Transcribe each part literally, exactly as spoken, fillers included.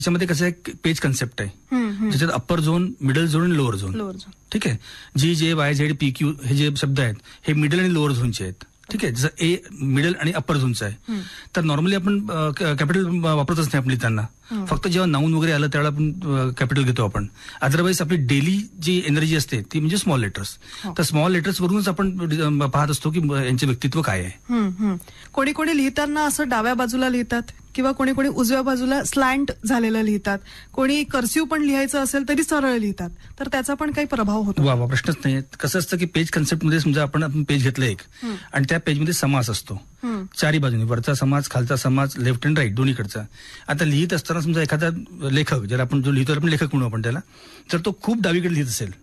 त्याच्यामध्ये कसं आहे, पेज कन्सेप्ट आहे ज्याच्यात अप्पर झोन, मिडल झोन आणि लोअर झोन. Lower zone. ठीक आहे. जी जे वाय झेड पी क्यू हे जे शब्द आहेत हे मिडल आणि लोअर झोनचे आहेत. ठीक आहे. जसं ए मिडल आणि अप्पर झोनचं आहे. तर नॉर्मली आपण कॅपिटल वापरतच नाही आपण लिहिताना. फक्त जेव्हा नाऊन वगैरे आलं त्यावेळेला आपण कॅपिटल घेतो आपण. अदरवाईज आपली डेली जी एनर्जी असते ती म्हणजे स्मॉल लेटर्स. तर स्मॉल लेटर्स वरूनच आपण पाहत असतो की यांचे व्यक्तित्व काय आहे. कोणी कोणी लिहिताना असं डाव्या बाजूला लिहितात किंवा कोणी कोणी उजव्या बाजूला स्लॅन्ट झालेलं लिहितात. कोणी कर्सिव्ह पण लिहायचं असेल तरी सरळ लिहितात. तर त्याचा पण काही प्रभाव होतो? वा वा प्रश्नच नाही. कसं असतं की पेज कन्सेप्टमध्ये समजा आपण आपण पेज घेतलं एक आणि त्या पेजमध्ये समास असतो चारी बाजूने, वरचा समाज, खालचा समाज, लेफ्ट अँड राईट दोन्हीकडचा. आता लिहित असताना समजा एखादा लेखक, ज्याला आपण जो लिहितो आपण लेखक म्हणू आपण त्याला, तर तो खूप डावीकडे लिहित असेल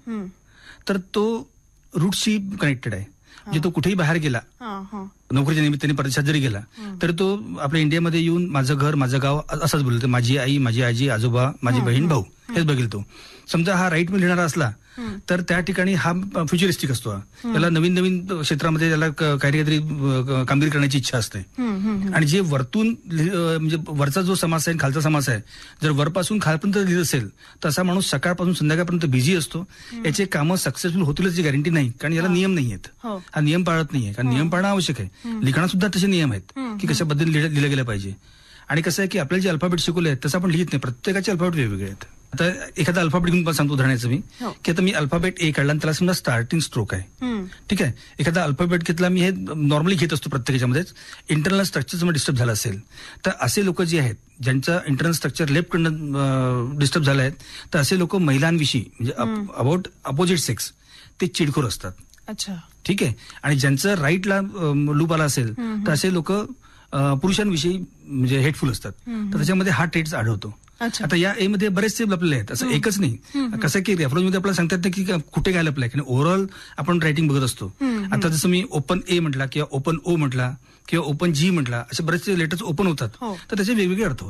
तर तो रूटशी कनेक्टेड आहे. म्हणजे तो कुठेही बाहेर गेला, नोकरीच्या निमित्ताने परदेशात जरी गेला तर तो आपल्या इंडियामध्ये येऊन माझं घर, माझं गाव असंच बोलतो. माझी आई, माझी आजी, आजोबा, माझी बहीण, भाऊ हेच बघेल तो. समजा हा राईट मध्ये लिहिणारा असला तर त्या ठिकाणी हा फ्युचरिस्टिक असतो. त्याला नवीन नवीन क्षेत्रामध्ये त्याला काहीतरी कामगिरी करण्याची इच्छा असते. आणि जे वरतून म्हणजे वरचा जो समास आहे, खालचा समास आहे, जर वरपासून खालपर्यंत लिहित असेल तर असा माणूस सकाळपासून संध्याकाळपर्यंत बिझी असतो. याचे कामं सक्सेसफुल होतील याची गॅरंटी नाही, कारण याला नियम नाही आहेत. हा नियम पाळत नाहीये, कारण नियम पाळणं आवश्यक आहे. लिखाणात सुद्धा तसे नियम आहेत की कशा पद्धतीने लिहिलं गेलं पाहिजे. आणि कसं आहे की आपल्याला जे अल्फाबेट शिकवले आहेत तसं आपण लिहित नाही. प्रत्येकाचे अल्फाबेट वेगवेगळे आहेत. आता एखादा अल्फाबेट घेऊन सांगतो उदाहरणाचं मी, की आता मी अल्फाबेट ए काढला आणि त्याला समजा स्टार्टिंग स्ट्रोक आहे. ठीक आहे. एखादा अल्फाबेट घेतला मी, हे नॉर्मली घेत असतो प्रत्येकाच्यामध्येच. इंटरनल स्ट्रक्चर समजा डिस्टर्ब झालं असेल तर असे लोक जे आहेत ज्यांचं इंटरनल स्ट्रक्चर लेफ्ट कडनं डिस्टर्ब झालं आहे, तर असे लोक महिलांविषयी म्हणजे अबाउट अपोजिट सेक्स ते चिडखोर असतात. अच्छा. ठीक आहे. आणि ज्यांचं राईटला लूप आला असेल तर असे लोक पुरुषांविषयी म्हणजे हेटफुल असतात. तर त्याच्यामध्ये हा ट्रेट्स आढळतो. आता या ए मध्ये बरेचसे लपलेले आहेत, असं एकच नाही. कसं की रेफरन्स मध्ये आपल्याला सांगतात की कुठे काय लपलंय, की ओव्हरऑल आपण रायटिंग बघत असतो. आता जसं मी ओपन ए म्हटला किंवा ओपन ओ म्हटला किंवा ओपन जी म्हटला, असे बरेचसे लेटर्स ओपन होतात तर त्याचे वेगवेगळे अर्थ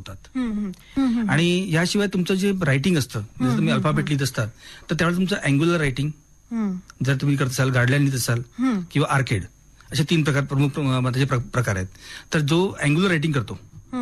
होतात. आणि याशिवाय तुमचं जे रायटिंग असतं, जसं तुम्ही अल्फाबेट लिहित असतात तर त्यावेळेला तुमचं अँग्युलर रायटिंग जर तुम्ही करत असाल, गार्डलाईन लिहित असाल किंवा आर्केड, असे तीन प्रकार प्रमुख त्याचे प्रकार आहेत. तर जो अँग्युलर रायटिंग करतो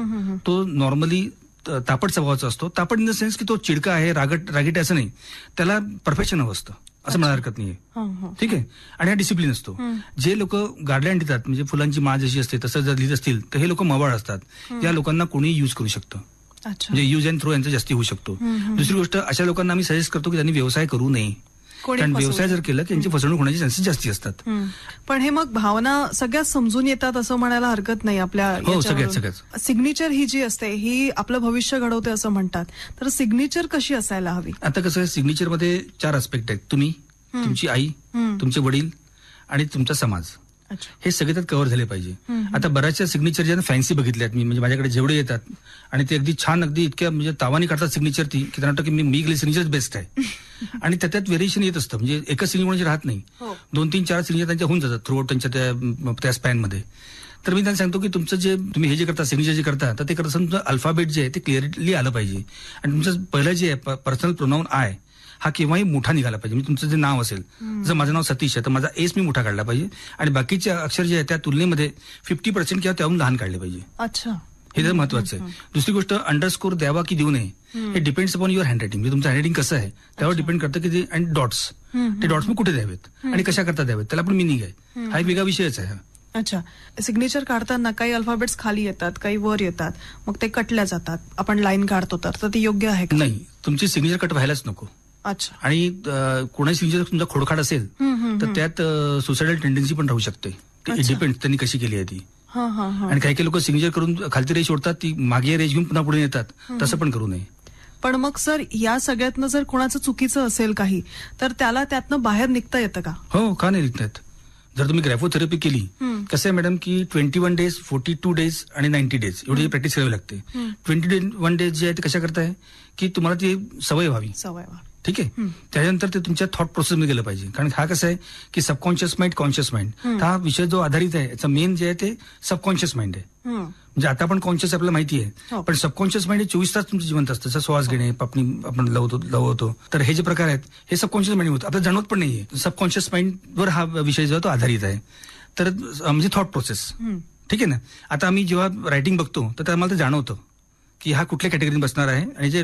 तो नॉर्मली तापट स्वभावाचा असतो. तापट इन द सेन्स की तो चिडका आहे, रागट रागीट असं नाही, त्याला परफेक्शन हवं असतं असं म्हणायला हरकत नाहीये. ठीक आहे. आणि हा डिसिप्लिन असतो. जे लोक गार्डलाईन लिहितात म्हणजे फुलांची माळ जशी असते तसं जर लिहित असतील तर हे लोक मवाळ असतात. या लोकांना कोणी युज करू शकतं. म्हणजे युज अँड थ्रो यांचा जास्ती होऊ शकतो. दुसरी गोष्ट, अशा लोकांना आम्ही सजेस्ट करतो की त्यांनी व्यवसाय करू नये, कारण व्यवसाय जर केला की यांची फसवणूक होण्याचे चान्सेस जास्ती असतात. पण हे मग भावना सगळ्यात समजून येतात असं म्हणायला हरकत नाही आपल्या. हो, सगळ्यात सगळ्यात. सिग्नेचर ही जी असते ही आपलं भविष्य घडवते असं म्हणतात. तर सिग्नेचर कशी असायला हवी? आता कसं आहे, सिग्नेचर मध्ये चार आस्पेक्ट आहेत. तुम्ही, तुमची आई, तुमचे वडील आणि तुमचा समाज, हे सगळे त्यात कव्हर झाले पाहिजे. आता बऱ्याचशा सिग्नेचर ज्या फॅन्सी बघितल्यात मी, म्हणजे माझ्याकडे जेवढे येतात आणि ते अगदी छान, अगदी इतक्या म्हणजे तावानी काढतात सिग्नेचर ती, की त्यांना वाटतं की मी मी गेले सिग्नेचर बेस्ट आहे. आणि त्यात व्हेरिएशन येत असतं. म्हणजे एकच सिग्नेचर राहत नाही, दोन तीन चार सिग्नेचर त्यांच्या होऊन जातात थ्रू आउट त्यांच्या त्या स्पॅनमध्ये. तर मी त्यांना सांगतो की तुमचं जे तुम्ही हे जे करता, सिग्नेचर जे करता, तर ते करत असताना तुमचं अल्फाबेट जे आहे ते क्लिअरली आलं पाहिजे. आणि तुमचं पहिलं जे आहे पर्सनल प्रोनाऊन आय हा केव्हाही मोठा निघाला पाहिजे. म्हणजे तुमचं जे नाव असेल, जर माझं नाव सतीश आहे तर माझा एस मी मोठा काढला पाहिजे आणि बाकीचे अक्षर जे आहे त्या तुलनेमध्ये फिफ्टी पर्सेंट किंवा त्याहून लहान काढले पाहिजे. अच्छा. हे तर महत्वाचं आहे. दुसरी गोष्ट, अंडरस्कोर द्यावा की देऊ नये हे डिपेंड्स अपॉन युअर हँडरायटिंग. म्हणजे तुमचं हँडरायटिंग कसं आहे त्यावर डिपेंड करतं की ते. आणि डॉट्स, ते डॉट्स मग कुठे द्यावेत आणि कशा करता द्यावेत त्याला पण मिनिंग आहे. हा एक वेगळा विषयच आहे. अच्छा. सिग्नेचर काढताना काही अल्फाबेट्स खाली येतात, काही वर येतात, मग ते कटल्या जातात. आपण लाईन काढतो तर ते योग्य आहे का? नाही, तुमची सिग्नेचर कट व्हायलाच नको. अच्छा. आणि कोणाची सिग्नेचर तुमचा खोडखाड असेल तर त्यात सुसायडल टेंडन्सी पण राहू शकते. इट डिपेंड्स त्यांनी कशी केली आहे ती. आणि काही काही लोक सिग्नेचर करून खालती रेष ओढतात, ती मागे रेष घेऊन पुन्हा पुढे येतात. तसं पण करू नये. पण मग सर, या सगळ्यातनं जर कोणाचं चुकीचं असेल काही, तर त्याला त्यातनं बाहेर निघता येतं का? हो, का नाही निघता येत. जर तुम्ही ग्रॅफोथेरपी केली, कसं आहे मॅडम की twenty one days forty two days आणि नाईन्टी डेज एवढी प्रॅक्टिस करावी लागते. ट्वेंटी वन डेज जे आहे ते कशा करताय की तुम्हाला ती सवय व्हावी. सवय व्हावी. ठीक आहे. त्याच्यानंतर ते तुमच्या थॉट प्रोसेसमध्ये गेलं पाहिजे. कारण हा कसं आहे की सबकॉन्शियस माइंड, कॉन्शियस माइंड हा विषय जो आधारित आहे याचा मेन जे आहे ते सबकॉन्शियस माइंड आहे. म्हणजे आता आपण कॉन्शियस आपल्याला माहिती आहे, पण सबकॉन्शियस माइंड हे चोवीस तास तुमचं जिवंत असतं. जसं श्वास घेणे, पापणी आपण लवतो लवतो तर हे जे प्रकार आहेत हे सबकॉन्शियस माइंड होतं, आपल्याला जाणवत पण नाहीये. सबकॉन्शियस माइंडवर हा विषय जो आहे तो आधारित आहे. तर म्हणजे थॉट प्रोसेस. ठीक आहे ना. आता आम्ही जेव्हा रायटिंग बघतो तर आम्हाला ते जाणवतं की हा कुठल्या कॅटेगरीत बसणार आहे आणि जे